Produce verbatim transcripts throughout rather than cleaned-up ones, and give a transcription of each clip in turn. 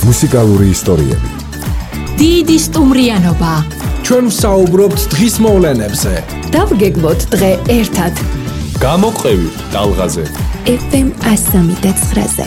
მუსიკალური ისტორიები. დიდი სტუმრიანობა. ჩვენ ვსაუბრობთ დღის მოვლენებზე. დავგეგმოთ დღე ერთად. გამოყევით ტალღაზე. ეფ ემ εκατო სამი და ცხრაზე.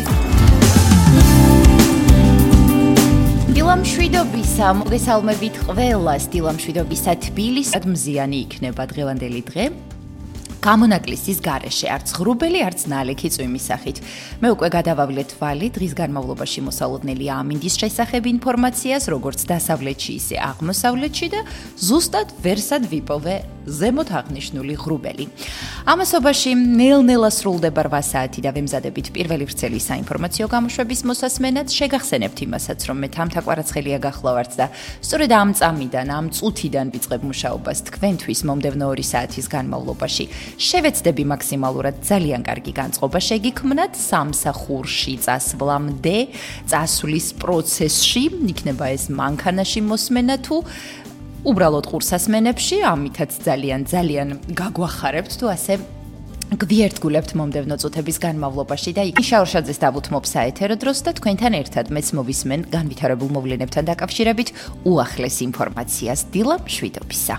დილამშვიდობისა, მოგესალმებით ყველას. დილამშვიდობისა თბილისს მზიანი იქნება დღევანდელი დღე. გამონაკლისის გარეშე, არც ღრუბელი, არც ნალექი წვიმის სახით. მე უკვე გადავავლე თვალი დღის განმავლობაში მოსალოდნელი ამინდის შესახებ ინფორმაციას, როგორც დასავლეთში, ისე აღმოსავლეთში და ზუსტად ვერსად ვიპოვე ზემოთ აღნიშნული ღრუბელი. ამასობაში ნელ-ნელა სრულდება რვა საათი და ვემზადებით პირველი ვრცელი საინფორმაციო გამოშვების მოსასმენად. შეგახსენებთ იმასაც, რომ მე თამთაკვარაცხელია გახლავართ და სწორედ ამ წამიდან, ამ წუთიდან ვიწყებ მუშაობას თქვენთვის მომდევნო ორი საათის განმავლობაში. შევეცდები მაქსიმალურად ძალიან კარგი განწყობა შეგიქმნათ სამსახურში წასვლამდე, წასვლის პროცესში, იქნება ეს მანქანაში მოსმენა თუ უბრალოდ ყურსასმენებში, ამითაც ძალიან ძალიან გაგვახარებთ თუ ასე გვიერთგულებთ მომდევნო წუთების განმავლობაში და იქ შაურშაძეს დავუთმობ საეთერო დროს და თქვენთან ერთად მეც მოვისმენ განვითარებულ მოვლენებთან დაკავშირებით უახლეს ინფორმაციას. დილამშვიდობისა.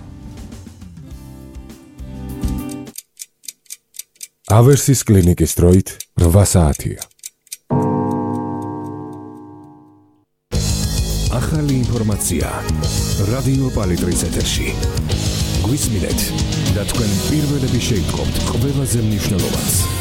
ავერსის კლინიკის დროით რვა საათია. ახალი ინფორმაცია რადიო პალიტრის ეთერში. გვისმინეთ და თქვენ პირველები შეიტყობთ ყველაზე მნიშვნელოვანს.